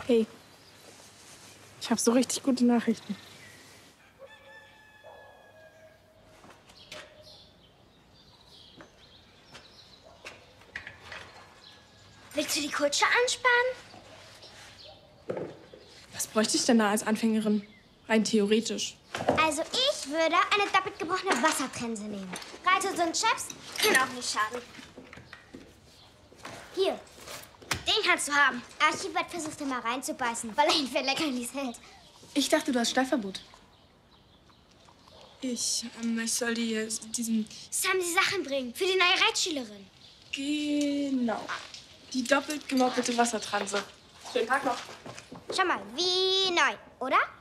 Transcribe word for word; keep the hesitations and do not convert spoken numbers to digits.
Hey, ich habe so richtig gute Nachrichten. Willst du die Kutsche anspannen? Was bräuchte ich denn da als Anfängerin? Rein theoretisch. Also ich würde eine doppelt gebrochene Wassertrense nehmen. Reiter und Chaps können auch nicht schaden. Hier, den kannst du haben. Archibald versucht immer reinzubeißen, weil er ihn für Leckerlis hält. Ich dachte, du hast Stallverbot. Ich, ähm, ich soll die, diesen... Sam die Sachen bringen, für die neue Reitschülerin. Genau. Die doppelt gemoppelte Wassertranse. Schönen Tag noch. Schau mal, wie neu, oder?